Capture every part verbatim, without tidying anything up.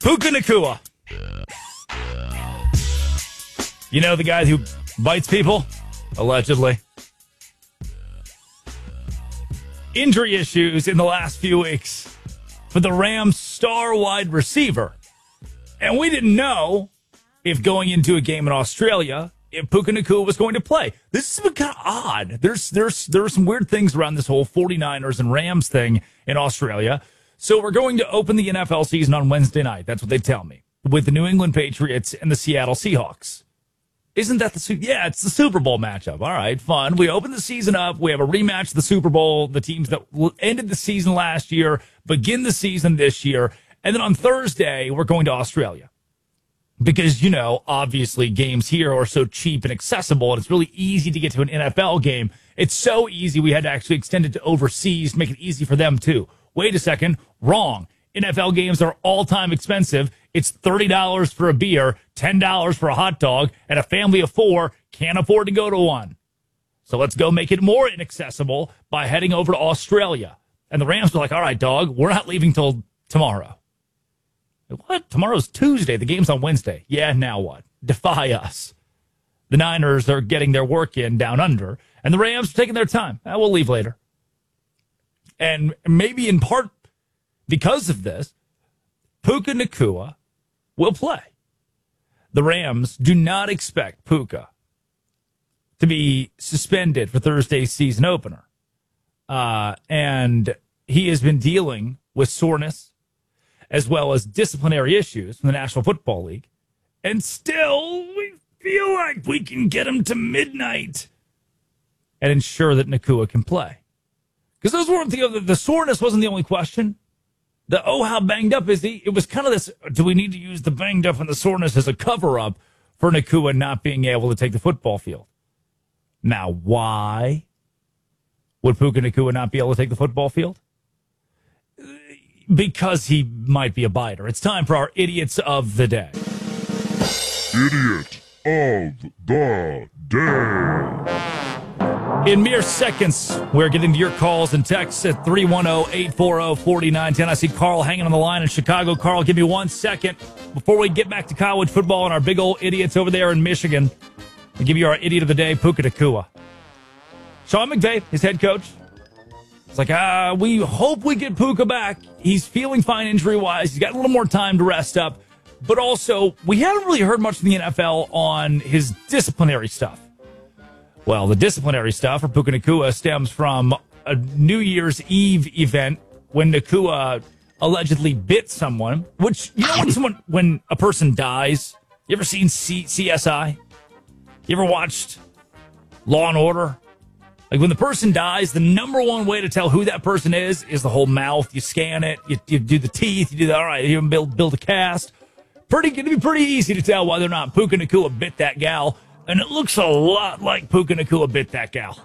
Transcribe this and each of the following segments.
Puka Nacua. You know the guy who bites people? Allegedly. Injury issues in the last few weeks for the Rams' star wide receiver. And we didn't know if going into a game in Australia, if Puka Nacua was going to play. This has been kind of odd. There's, there's, there are some weird things around this whole 49ers and Rams thing in Australia. So we're going to open the N F L season on Wednesday night. That's what they tell me. With the New England Patriots and the Seattle Seahawks. Isn't that the, yeah, it's the Super Bowl matchup. All right, fun. We open the season up. We have a rematch of the Super Bowl. The teams that ended the season last year begin the season this year. And then on Thursday, we're going to Australia. Because, you know, obviously games here are so cheap and accessible, and it's really easy to get to an N F L game. It's so easy we had to actually extend it to overseas, make it easy for them too. Wait a second, wrong. N F L games are all-time expensive. It's thirty dollars for a beer, ten dollars for a hot dog, and a family of four can't afford to go to one. So let's go make it more inaccessible by heading over to Australia. And the Rams were like, all right, dog, we're not leaving till tomorrow. What? Tomorrow's Tuesday. The game's on Wednesday. Yeah, now what? Defy us. The Niners are getting their work in down under, and the Rams are taking their time. Eh, we'll leave later. And maybe in part because of this, Puka Nacua will play. The Rams do not expect Puka to be suspended for Thursday's season opener. Uh, and he has been dealing with soreness as well as disciplinary issues from the National Football League. And still, we feel like we can get him to midnight and ensure that Nacua can play. Because those weren't the, the soreness wasn't the only question. The, oh, how banged up is he? It was kind of this, do we need to use the banged up and the soreness as a cover-up for Nacua not being able to take the football field? Now, why would Puka Nacua not be able to take the football field? Because he might be a biter. It's time for our Idiots of the Day. Idiot of the Day. In mere seconds, we're getting to your calls and texts at three one zero, eight four zero, four nine one zero. I see Carl hanging on the line in Chicago. Carl, give me one second before we get back to college football and our big old idiots over there in Michigan. I'll give you our Idiot of the Day, Puka Nacua. Sean McVay, his head coach. It's like, ah, we hope we get Puka back. He's feeling fine injury-wise. He's got a little more time to rest up. But also, we haven't really heard much from the N F L on his disciplinary stuff. Well, the disciplinary stuff for Puka Nacua stems from a New Year's Eve event when Nacua allegedly bit someone. Which, you know when someone, when a person dies, you ever seen C- CSI? You ever watched Law and Order? Like when the person dies, the number one way to tell who that person is is the whole mouth. You scan it, you, you do the teeth, you do the, all right, you build, build a cast. Pretty, going to be pretty easy to tell whether or not Puka Nacua bit that gal. And it looks a lot like Puka Nacua bit that gal.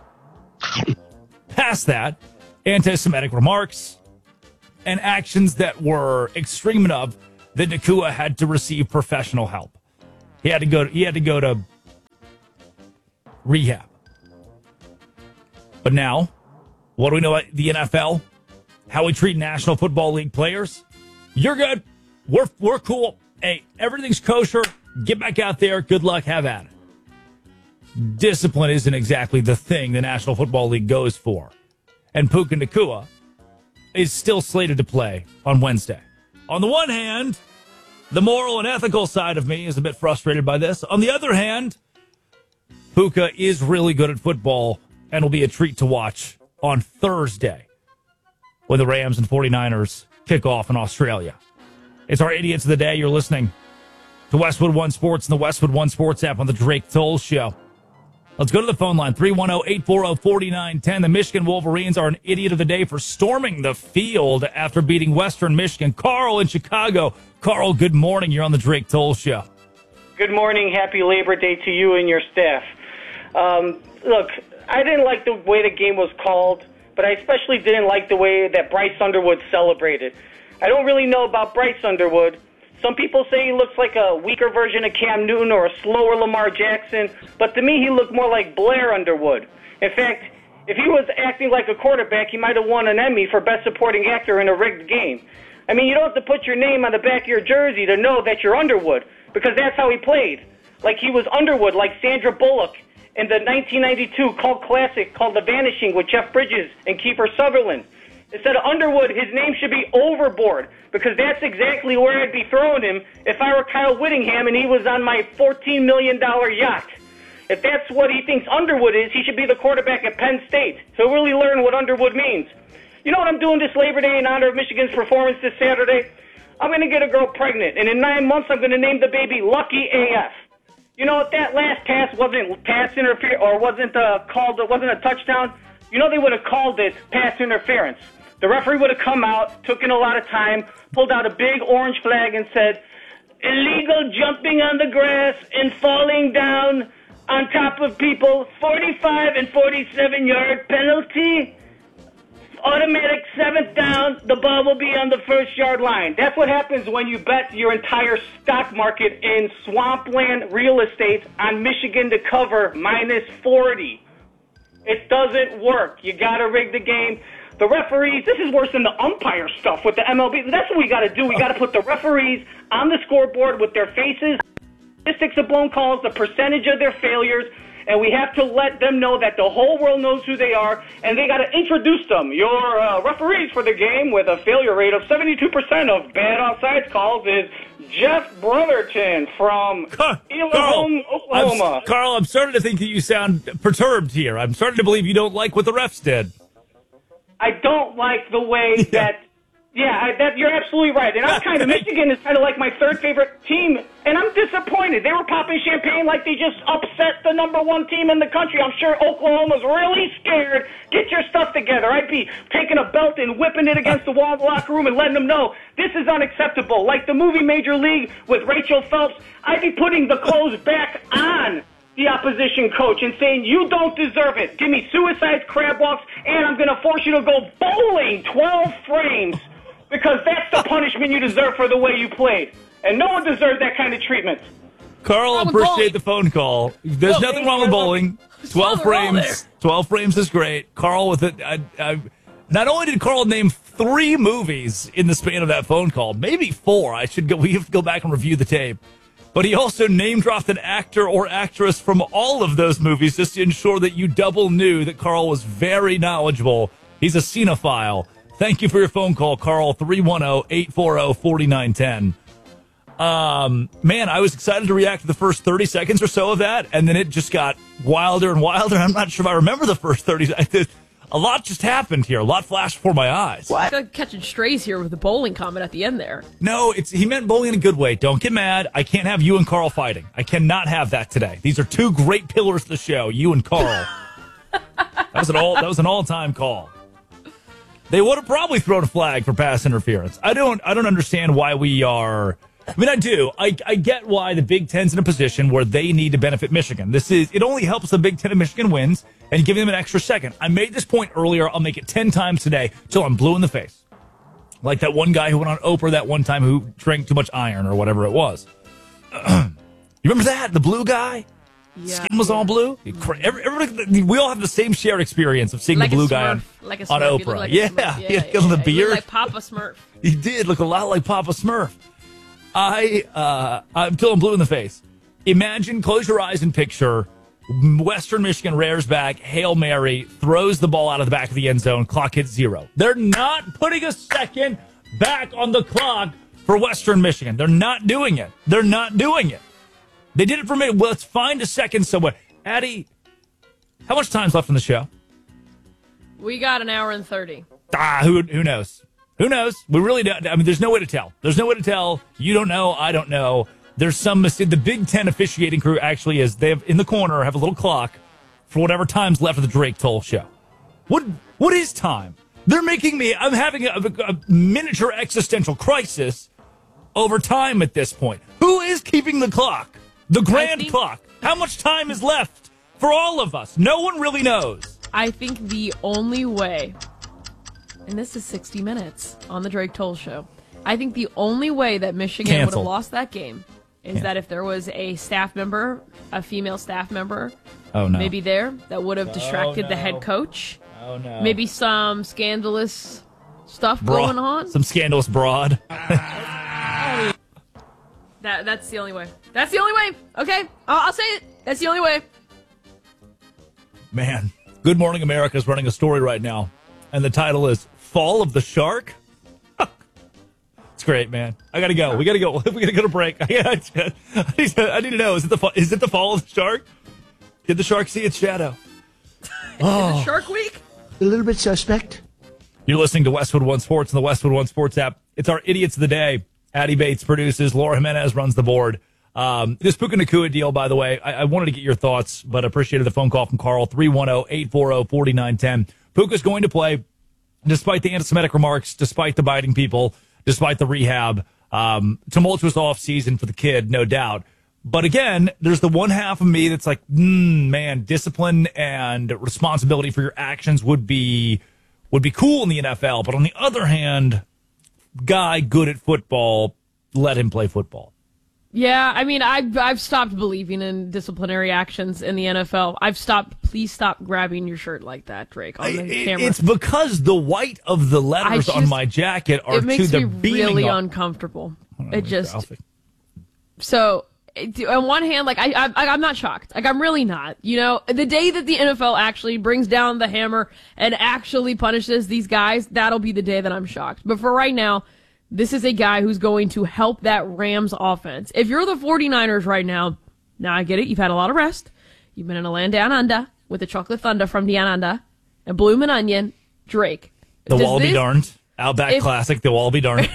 Past that, anti-Semitic remarks and actions that were extreme enough that Nacua had to receive professional help. He had to go. He had to go to rehab. But now, what do we know about the N F L? How we treat National Football League players? You're good. We're we're cool. Hey, everything's kosher. Get back out there. Good luck. Have at it. Discipline isn't exactly the thing the National Football League goes for. And Puka Nacua is still slated to play on Wednesday. On the one hand, the moral and ethical side of me is a bit frustrated by this. On the other hand, Puka is really good at football and will be a treat to watch on Thursday when the Rams and 49ers kick off in Australia. It's our Idiots of the Day. You're listening to Westwood One Sports and the Westwood One Sports app on the Drake Toll Show. Let's go to the phone line, three one zero, eight four zero, four nine one zero. The Michigan Wolverines are an Idiot of the Day for storming the field after beating Western Michigan. Carl in Chicago. Carl, good morning. You're on the Drake Toll Show. Good morning. Happy Labor Day to you and your staff. Um, look, I didn't like the way the game was called, but I especially didn't like the way that Bryce Underwood celebrated. I don't really know about Bryce Underwood. Some people say he looks like a weaker version of Cam Newton or a slower Lamar Jackson, but to me he looked more like Blair Underwood. In fact, if he was acting like a quarterback, he might have won an Emmy for Best Supporting Actor in a rigged game. I mean, you don't have to put your name on the back of your jersey to know that you're Underwood, because that's how he played. Like he was Underwood, like Sandra Bullock in the nineteen ninety-two cult classic called The Vanishing with Jeff Bridges and Kiefer Sutherland. Instead of Underwood, his name should be Overboard, because that's exactly where I'd be throwing him if I were Kyle Whittingham and he was on my fourteen million dollars yacht. If that's what he thinks Underwood is, he should be the quarterback at Penn State. He'll really learn what Underwood means. You know what I'm doing this Labor Day in honor of Michigan's performance this Saturday? I'm going to get a girl pregnant, and in nine months I'm going to name the baby Lucky A F. You know, if that last pass wasn't pass interference or wasn't uh, called, it wasn't a touchdown, you know they would have called it pass interference. The referee would have come out, took in a lot of time, pulled out a big orange flag and said, illegal jumping on the grass and falling down on top of people, forty-five and forty-seven yard penalty, automatic seventh down, the ball will be on the first yard line. That's what happens when you bet your entire stock market in swampland real estate on Michigan to cover minus forty. It doesn't work. You got to rig the game. The referees, this is worse than the umpire stuff with the M L B. That's what we got to do. We got to put the referees on the scoreboard with their faces, statistics of blown calls, the percentage of their failures, and we have to let them know that the whole world knows who they are, and they got to introduce them. Your uh, referees for the game with a failure rate of seventy-two percent of bad offsides calls is Jeff Brotherton from Carl, Elon, Oklahoma. I'm, Carl, I'm starting to think that you sound perturbed here. I'm starting to believe you don't like what the refs did. I don't like the way Yeah. that, yeah, I, that you're absolutely right. And I'm kind of, Michigan is kind of like my third favorite team, and I'm disappointed. They were popping champagne like they just upset the number one team in the country. I'm sure Oklahoma's really scared. Get your stuff together. I'd be taking a belt and whipping it against the wall of the locker room and letting them know this is unacceptable. Like the movie Major League with Rachel Phelps, I'd be putting the clothes back on the opposition coach and saying, you don't deserve it. Give me suicides, crab walks, and I'm going to force you to go bowling twelve frames because that's the punishment you deserve for the way you played. And no one deserves that kind of treatment. Carl, Wrong with appreciate bowling. the phone call. There's Well, nothing wrong with bowling. twelve nothing wrong frames. twelve frames is great. Carl with it. I, I, not only did Carl name three movies in the span of that phone call, maybe four. I should go. We have to go back and review the tape. But he also name dropped an actor or actress from all of those movies just to ensure that you double knew that Carl was very knowledgeable. He's a cinephile. Thank you for your phone call, Carl. three one zero, eight four zero, four nine one zero. Um, man, I was excited to react to the first thirty seconds or so of that, and then it just got wilder and wilder. I'm not sure if I remember the first thirty seconds. A lot just happened here. A lot flashed before my eyes. I feel like catching strays here with the bowling comment at the end there. No, it's he meant bowling in a good way. Don't get mad. I can't have you and Carl fighting. I cannot have that today. These are two great pillars of the show, you and Carl. that was an all that was an all-time call. They would have probably thrown a flag for pass interference. I don't I don't understand why we are I mean, I do. I, I get why the Big Ten's in a position where they need to benefit Michigan. This is it only helps the Big Ten if Michigan wins and giving them an extra second. I made this point earlier. I'll make it ten times today till I'm blue in the face. Like that one guy who went on Oprah that one time who drank too much iron or whatever it was. You remember that? The blue guy? Yeah. Skin was all blue? Every, everybody, we all have the same shared experience of seeing Like the blue a guy on, Smurf. Like a on Smurf. You look Oprah. like a yeah, Smurf. yeah, yeah, because of the yeah. You beard. look like Papa Smurf. He did look a lot like Papa Smurf. I, uh, I'm till I'm blue in the face. Imagine, close your eyes and picture Western Michigan rears back, Hail Mary, throws the ball out of the back of the end zone, clock hits zero. They're not putting a second back on the clock for Western Michigan. They're not doing it. They're not doing it. They did it for me. Well, let's find a second somewhere. Addie, how much time's left in the show? We got an hour and thirty. Ah, who who knows? Who knows? We really don't. I mean, there's no way to tell. There's no way to tell. You don't know. I don't know. There's some mistake. The Big Ten officiating crew actually is. They have in the corner have a little clock for whatever time's left of the Drake Toll show. What what is time? They're making me. I'm having a, a miniature existential crisis over time at this point. Who is keeping the clock? The grand think- clock. How much time is left for all of us? No one really knows. I think the only way, and this is sixty minutes on the Drake Toll Show, I think the only way that Michigan would Canceled. have lost that game is Canceled. that if there was a staff member, a female staff member, Oh no. maybe there, that would have distracted the no. head coach. Oh no. Maybe some scandalous stuff Bra- going on. Some scandalous broad. That That's the only way. That's the only way. Okay, I'll, I'll say it. That's the only way. Man, Good Morning America is running a story right now, and the title is Fall of the Shark. It's great, man. I gotta go. We gotta go. We gotta go to break. I, need to, I need to know: is it the is it the fall of the shark? Did the shark see its shadow? Oh. Is it Shark Week? A little bit suspect. You're listening to Westwood One Sports and the Westwood One Sports app. It's our Idiots of the Day. Addie Bates produces. Laura Jimenez runs the board. Um, this Puka Nacua deal, by the way, I, I wanted to get your thoughts, but appreciated the phone call from Carl, three one zero, eight four zero, four nine one zero. Puka's going to play despite the anti-Semitic remarks, despite the biting people, despite the rehab. Um, tumultuous offseason for the kid, no doubt. But again, there's the one half of me that's like, mm, man, discipline and responsibility for your actions would be would be cool in the N F L. But on the other hand, guy good at football, let him play football. Yeah, I mean, I've, I've stopped believing in disciplinary actions in the N F L. I've stopped. Please stop grabbing your shirt like that, Drake, on the it, camera. It's because the white of the letters just, on my jacket are it makes to the me really up. uncomfortable. Oh, it just... Alfie. So, it, on one hand, like, I, I, I'm not shocked. Like, I'm really not. You know, the day that the N F L actually brings down the hammer and actually punishes these guys, that'll be the day that I'm shocked. But for right now, this is a guy who's going to help that Rams offense. If you're the 49ers right now, now I get it, you've had a lot of rest. You've been in a land down under with the chocolate thunder from down under and bloomin' onion, Drake. The Does wall this, be darned. Outback if, Classic, the wall be darned.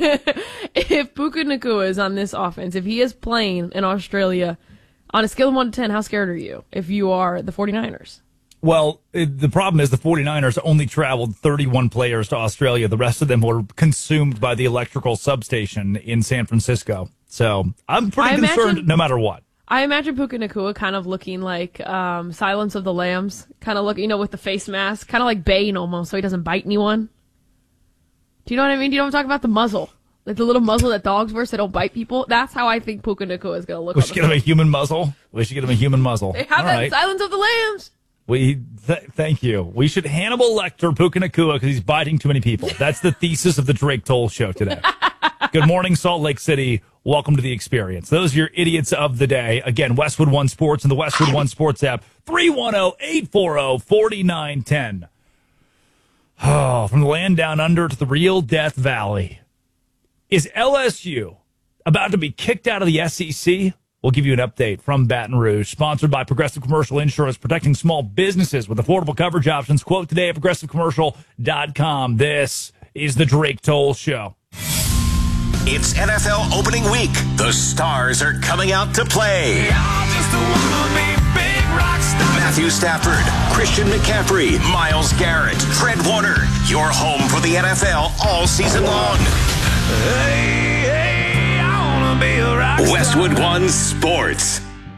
If Puka Nacua is on this offense, if he is playing in Australia, on a scale of one to ten, how scared are you if you are the 49ers? Well, it, the problem is the 49ers only traveled thirty-one players to Australia. The rest of them were consumed by the electrical substation in San Francisco. So I'm pretty I concerned imagine, no matter what. I imagine Puka Nacua kind of looking like um, Silence of the Lambs, kind of look, you know, with the face mask, kind of like Bane almost, so he doesn't bite anyone. Do you know what I mean? Do you know what I'm talking about? The muzzle. Like the little muzzle that dogs wear so they don't bite people. That's how I think Puka Nacua is going to look. We should get him a human muzzle. We should get him a human muzzle. They have All that right. Silence of the Lambs. We th- thank you. We should Hannibal Lecter Puka Nacua because he's biting too many people. That's the thesis of the Drake Toll Show today. Good morning, Salt Lake City. Welcome to the experience. Those are your idiots of the day. Again, Westwood One Sports and the Westwood One Sports app. three one zero, eight four zero, four nine one zero. Oh, from the land down under to the real Death Valley. Is L S U about to be kicked out of the S E C? We'll give you an update from Baton Rouge. Sponsored by Progressive Commercial Insurance, protecting small businesses with affordable coverage options. Quote today at progressive commercial dot com. This is the Drake Toll Show. It's N F L opening week. The stars are coming out to play. Matthew Stafford, Christian McCaffrey, Myles Garrett, Fred Warner. Your home for the N F L all season long. Hey, hey, I wanna be a rock star. Westwood One Sports.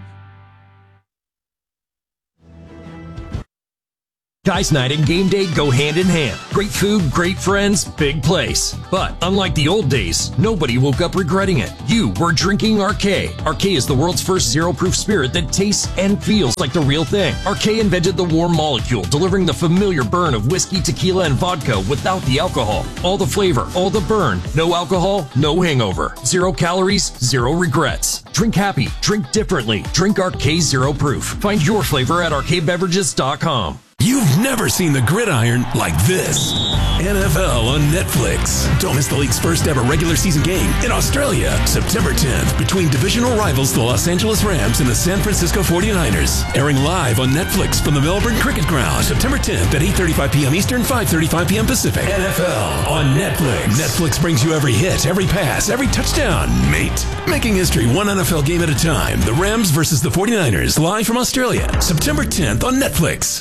Guys night and game day go hand in hand. Great food, great friends, big place. But unlike the old days, nobody woke up regretting it. You were drinking Arcade. Arcade is the world's first zero-proof spirit that tastes and feels like the real thing. Arcade invented the warm molecule, delivering the familiar burn of whiskey, tequila, and vodka without the alcohol. All the flavor, all the burn. No alcohol, no hangover. Zero calories, zero regrets. Drink happy, drink differently. Drink Arcade Zero Proof. Find your flavor at arcade beverages dot com. You've never seen the gridiron like this. N F L on Netflix. Don't miss the league's first ever regular season game in Australia, September tenth, between divisional rivals the Los Angeles Rams and the San Francisco forty-niners. Airing live on Netflix from the Melbourne Cricket Ground, September tenth at eight thirty-five p.m. Eastern, five thirty-five p.m. Pacific. N F L on Netflix. Netflix brings you every hit, every pass, every touchdown, mate. Making history one N F L game at a time. The Rams versus the forty-niners, live from Australia, September tenth on Netflix.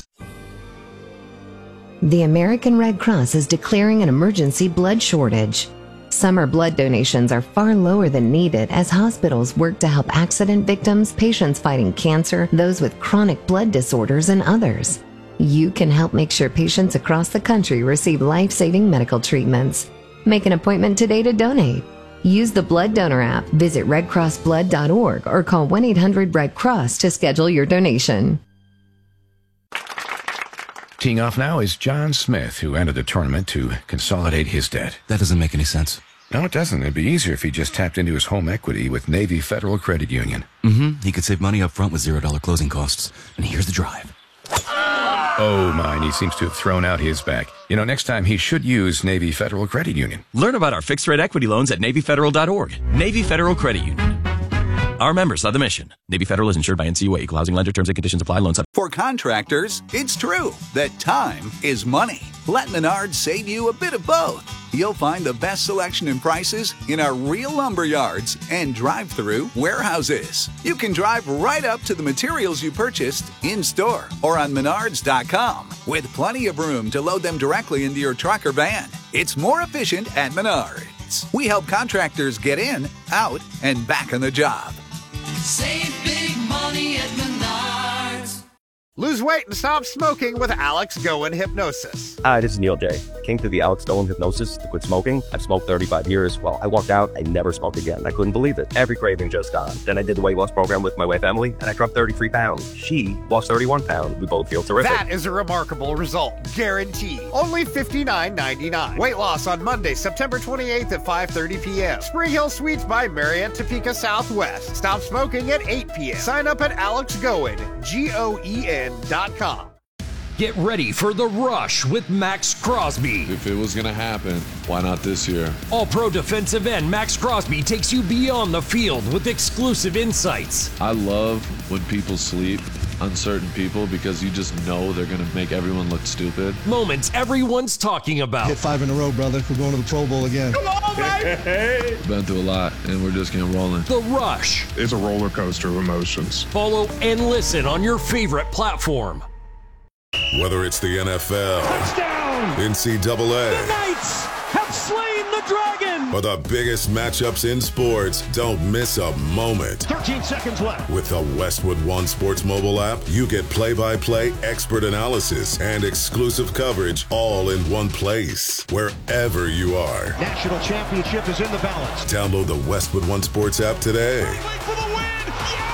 The American Red Cross is declaring an emergency blood shortage. Summer blood donations are far lower than needed as hospitals work to help accident victims, patients fighting cancer, those with chronic blood disorders, and others. You can help make sure patients across the country receive life-saving medical treatments. Make an appointment today to donate. Use the Blood Donor app, visit red cross blood dot org, or call one eight hundred red cross to schedule your donation. Teeing off now is John Smith, who entered the tournament to consolidate his debt. That doesn't make any sense. No, it doesn't. It'd be easier if he just tapped into his home equity with Navy Federal Credit Union. Mm-hmm. He could save money up front with zero dollar closing costs. And here's the drive. Oh, mine. He seems to have thrown out his back. You know, next time he should use Navy Federal Credit Union. Learn about our fixed-rate equity loans at Navy Federal dot org. Navy Federal Credit Union. Our members are the mission. Navy Federal is insured by N C U A. Equal housing lender. Terms and conditions apply. Loans. For contractors, it's true that time is money. Let Menards save you a bit of both. You'll find the best selection and prices in our real lumber yards and drive-through warehouses. You can drive right up to the materials you purchased in-store or on menards dot com with plenty of room to load them directly into your truck or van. It's more efficient at Menards. We help contractors get in, out, and back on the job. Save big money at Menards. Lose weight and stop smoking with Alex Goen Hypnosis. Hi, this is Neil J. Came through the Alex Goen Hypnosis to quit smoking. I've smoked thirty-five years. Well, I walked out, I never smoked again. I couldn't believe it. Every craving just gone. Then I did the weight loss program with my wife, Emily, and I dropped thirty-three pounds. She lost thirty-one pounds. We both feel terrific. That is a remarkable result. Guaranteed. Only fifty-nine ninety-nine. Weight loss on Monday, September twenty-eighth at five thirty p.m. Spring Hill Suites by Marriott, Topeka Southwest. Stop smoking at eight p.m. Sign up at alex goen, G O E N dot com. Get ready for the rush with Max Crosby. If it was going to happen, why not this year? All-pro defensive end Max Crosby takes you beyond the field with exclusive insights. I love when people sleep on certain people because you just know they're going to make everyone look stupid. Moments everyone's talking about. Hit five in a row, brother. We're going to the Pro Bowl again. Come on, baby! Been through a lot, and we're just getting rolling. The Rush. It's a roller coaster of emotions. Follow and listen on your favorite platform. Whether it's the N F L, touchdown, N C double A, the Knights have slain the dragon, or the biggest matchups in sports, don't miss a moment. thirteen seconds left. With the Westwood One Sports mobile app, you get play-by-play expert analysis and exclusive coverage all in one place, wherever you are. National championship is in the balance. Download the Westwood One Sports app today. For the win.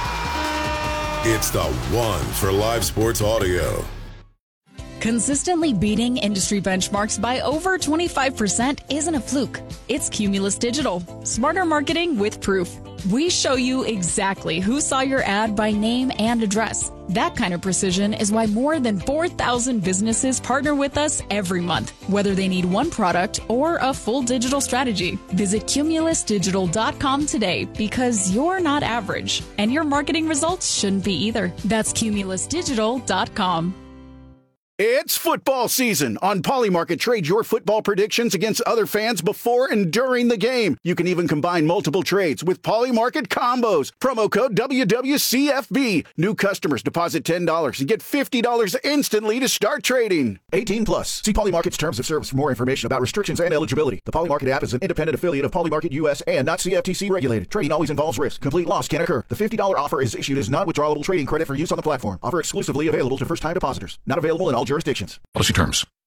Yeah! It's the one for live sports audio. Consistently beating industry benchmarks by over twenty-five percent isn't a fluke. It's Cumulus Digital. Smarter marketing with proof. We show you exactly who saw your ad by name and address. That kind of precision is why more than four thousand businesses partner with us every month, whether they need one product or a full digital strategy. Visit cumulus digital dot com today because you're not average, and your marketing results shouldn't be either. That's cumulus digital dot com. It's football season. On Polymarket, trade your football predictions against other fans before and during the game. You can even combine multiple trades with Polymarket combos. Promo code W W C F B. New customers deposit ten dollars and get fifty dollars instantly to start trading. eighteen plus. See Polymarket's terms of service for more information about restrictions and eligibility. The Polymarket app is an independent affiliate of Polymarket U S and not C F T C regulated. Trading always involves risk. Complete loss can occur. The fifty dollars offer is issued as non-withdrawable trading credit for use on the platform. Offer exclusively available to first-time depositors. Not available in all jurisdictions. Policy terms.